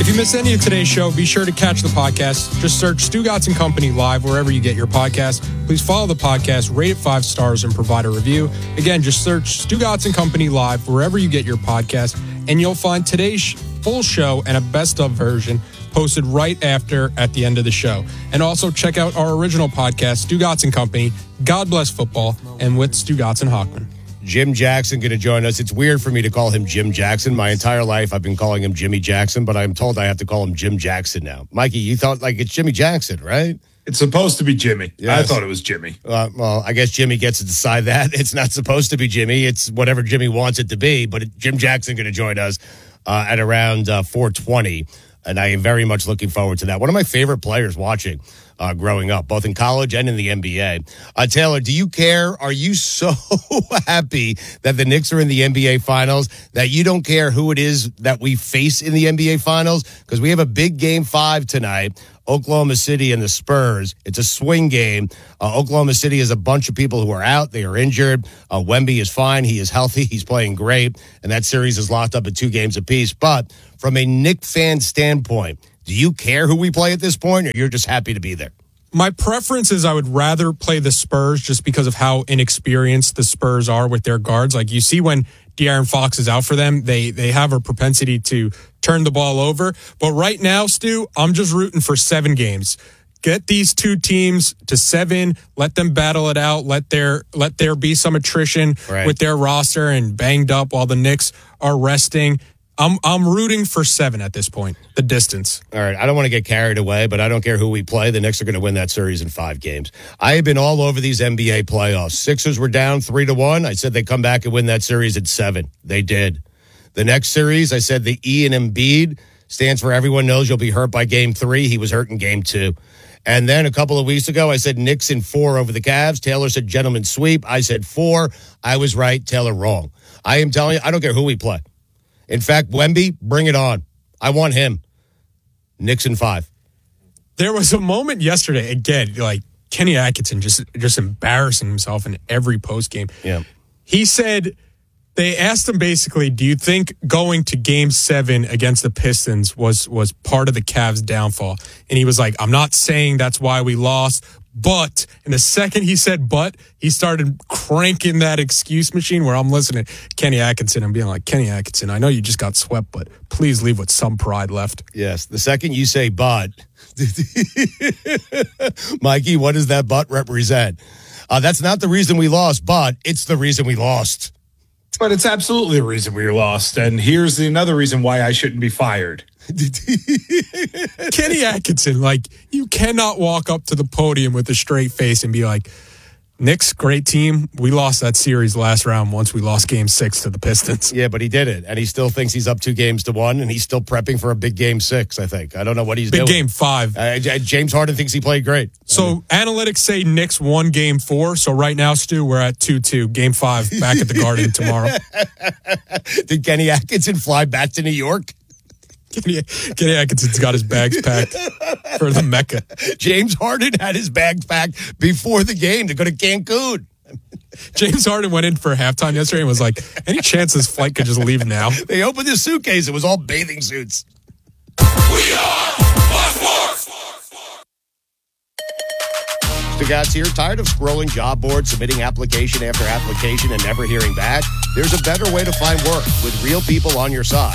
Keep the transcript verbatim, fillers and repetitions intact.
If you missed any of today's show, be sure to catch the podcast. Just search Stugotz and Company Live wherever you get your podcast. Please follow the podcast, rate it five stars, and provide a review. Again, just search Stugotz and Company Live wherever you get your podcast, and you'll find today's full show and a best of version posted right after at the end of the show. And also check out our original podcast, Stugotz and Company, God Bless Football, and with Stugotz and Hockman. Jim Jackson going to join us. It's weird for me to call him Jim Jackson. My entire life I've been calling him Jimmy Jackson, but I'm told I have to call him Jim Jackson now. Mikey, you thought like it's Jimmy Jackson, right? It's supposed to be Jimmy. Yes. I thought it was Jimmy. Uh, well, I guess Jimmy gets to decide that. It's not supposed to be Jimmy. It's whatever Jimmy wants it to be. But it, Jim Jackson going to join us uh, at around uh, four twenty, and I am very much looking forward to that. One of my favorite players watching uh, growing up, both in college and in the N B A. Uh, Taylor, do you care? Are you so happy that the Knicks are in the N B A Finals that you don't care who it is that we face in the N B A Finals? Because we have a big game five tonight. Oklahoma City and the Spurs. It's a swing game. Uh, Oklahoma City has a bunch of people who are out. They are injured. Uh, Wemby is fine. He is healthy. He's playing great. And that series is locked up at two games apiece. But from a Knick fan standpoint, do you care who we play at this point, or you're just happy to be there? My preference is I would rather play the Spurs just because of how inexperienced the Spurs are with their guards. Like you see when De'Aaron Fox is out for them, they they have a propensity to turn the ball over. But right now, Stu, I'm just rooting for seven games. Get these two teams to seven. Let them battle it out. Let there let there be some attrition right. with their roster and banged up while the Knicks are resting. I'm I'm rooting for seven at this point, the distance. All right, I don't want to get carried away, but I don't care who we play. The Knicks are going to win that series in five games. I have been all over these N B A playoffs. Sixers were down three to one. I said they'd come back and win that series at seven. They did. The next series, I said the E in Embiid stands for everyone knows you'll be hurt by game three. He was hurt in game two. And then a couple of weeks ago, I said Knicks in four over the Cavs. Taylor said gentleman sweep. I said four. I was right. Taylor wrong. I am telling you, I don't care who we play. In fact, Wemby, bring it on. I want him. Knicks in five. There was a moment yesterday, again, like Kenny Atkinson just just embarrassing himself in every postgame. Yeah. He said, they asked him basically, do you think going to game seven against the Pistons was, was part of the Cavs' downfall? And he was like, I'm not saying that's why we lost, but, and the second he said but, he started cranking that excuse machine where I'm listening to Kenny Atkinson and being like, Kenny Atkinson, I know you just got swept, but please leave with some pride left. Yes, the second you say but, Mikey, what does that but represent? Uh, that's not the reason we lost, but it's the reason we lost. But it's absolutely the reason we lost. And here's the, another reason why I shouldn't be fired. Kenny Atkinson, like, you cannot walk up to the podium with a straight face and be like, Knicks, great team. We lost that series last round once we lost game six to the Pistons. Yeah, but he did it. And he still thinks he's up two games to one, and he's still prepping for a big game six, I think. I don't know what he's big doing. Big game five. Uh, James Harden thinks he played great. So I mean, analytics say Knicks won game four. So right now, Stu, we're at two two. Game five back at the Garden tomorrow. Did Kenny Atkinson fly back to New York? Kenny, Kenny Atkinson's got his bags packed for the Mecca. James Harden had his bags packed before the game to go to Cancun. James Harden went in for halftime yesterday and was like, any chance this flight could just leave now? They opened his suitcase. It was all bathing suits. We are Sports. Stugotz here. Tired of scrolling job boards, submitting application after application, and never hearing back? There's a better way to find work with real people on your side.